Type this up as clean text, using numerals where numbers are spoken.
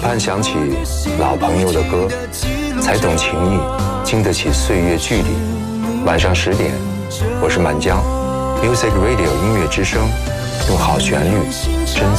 盼想起老朋友的歌，才懂情谊，经得起岁月距离。晚上10点，我是满江 Music Radio 音乐之声，用好旋律珍